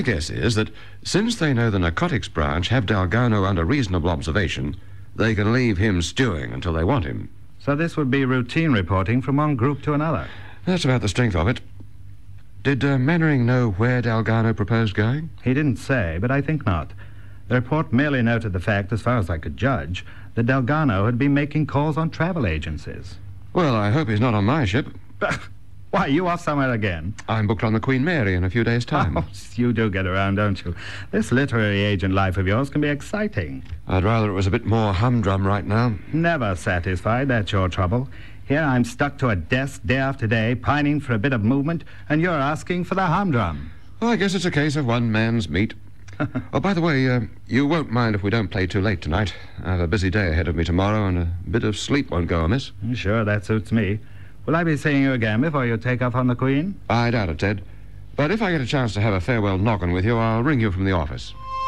My guess is that since they know the narcotics branch have Delgado under reasonable observation, they can leave him stewing until they want him. So this would be routine reporting from one group to another. That's about the strength of it. Did Mannering know where Delgado proposed going? He didn't say, but I think not. The report merely noted the fact, as far as I could judge, that Delgado had been making calls on travel agencies. Well, I hope he's not on my ship. Why, you off somewhere again? I'm booked on the Queen Mary in a few days' time. Oh, you do get around, don't you? This literary agent life of yours can be exciting. I'd rather it was a bit more humdrum right now. Never satisfied, that's your trouble. Here I'm stuck to a desk day after day, pining for a bit of movement, and you're asking for the humdrum. Well, I guess it's a case of one man's meat. Oh, by the way, you won't mind if we don't play too late tonight. I have a busy day ahead of me tomorrow, and a bit of sleep won't go amiss. Sure, that suits me. Will I be seeing you again before you take off on the Queen? I doubt it, Ted. But if I get a chance to have a farewell noggin with you, I'll ring you from the office.